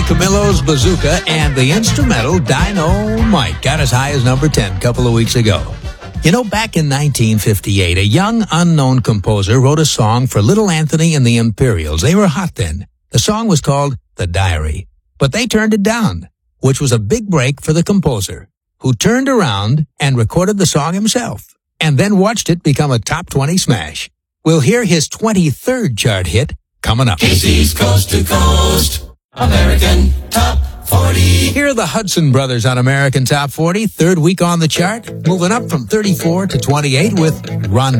Camillo's Bazooka and the instrumental Dynamite got as high as number 10 a couple of weeks ago. You know, back in 1958, a young unknown composer wrote a song for Little Anthony and the Imperials. They were hot then. The song was called The Diary, but they turned it down, which was a big break for the composer, who turned around and recorded the song himself, and then watched it become a top 20 smash. We'll hear his 23rd chart hit coming up. Casey's Coast to Coast, American Top 40. Here are the Hudson Brothers on American Top 40, third week on the chart, moving up from 34 to 28 with Ron